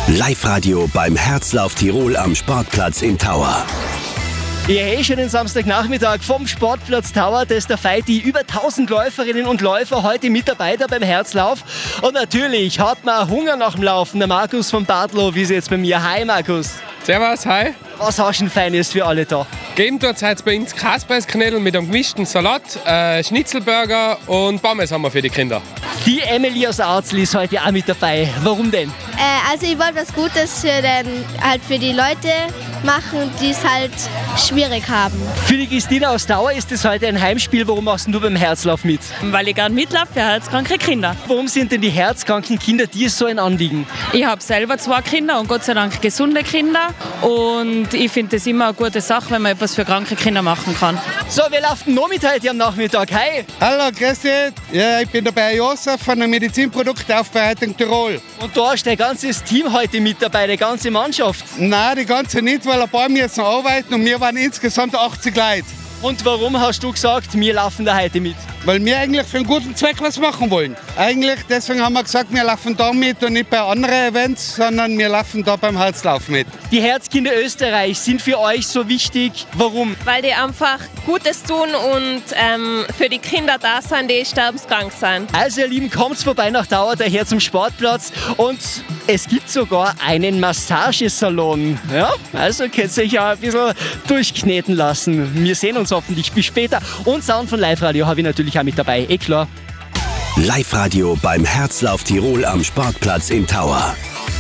Live-Radio beim Herzlauf Tirol am Sportplatz in Tauer. Ja, hey, schönen Samstagnachmittag vom Sportplatz Tauer. Das ist der Fight, die über 1000 Läuferinnen und Läufer heute mit dabei da beim Herzlauf. Und natürlich hat man Hunger nach dem Laufen. Der Markus von Bartlow ist jetzt bei mir. Hi Markus. Servus, hi. Was hast du denn Feines für alle da? Geben dort jetzt bei uns Kaspersknödel mit einem gemischten Salat, Schnitzelburger und Pommes haben wir für die Kinder. Die Emily aus Arzl ist heute auch mit dabei. Warum denn? Also ich wollte was Gutes für die Leute machen, die es halt schwierig haben. Für die Christina aus Tauer ist es heute ein Heimspiel. Warum machst du beim Herzlauf mit? Weil ich gerne mitlaufe für herzkranke Kinder. Warum sind denn die herzkranken Kinder dir so ein Anliegen? Ich habe selber 2 Kinder und Gott sei Dank gesunde Kinder. Und ich finde es immer eine gute Sache, wenn man etwas für kranke Kinder machen kann. So, wir laufen noch mit heute am Nachmittag. Hi! Hallo, grüß dich. Ja, ich bin der Josef von der Medizinproduktaufbereitung Tirol. Und da ist dein ganzes Team heute mit dabei, die ganze Mannschaft. Nein, die ganze nicht, weil ein paar müssen arbeiten und wir waren insgesamt 80 Leute. Und warum hast du gesagt, wir laufen da heute mit? Weil wir eigentlich für einen guten Zweck was machen wollen. Eigentlich, deswegen haben wir gesagt, wir laufen da mit und nicht bei anderen Events, sondern wir laufen da beim Herzlauf mit. Die Herzkinder Österreich sind für euch so wichtig. Warum? Weil die einfach Gutes tun und für die Kinder da sind, die sterbenskrank sind. Also ihr Lieben, kommt vorbei nach Tauer, daher zum Sportplatz. Und es gibt sogar einen Massagesalon. Ja? Also könnt ihr euch auch ein bisschen durchkneten lassen. Wir sehen uns hoffentlich bis später. Und Sound von Live-Radio habe ich natürlich auch mit dabei. Klar. Live-Radio beim Herzlauf Tirol am Sportplatz in Tauer.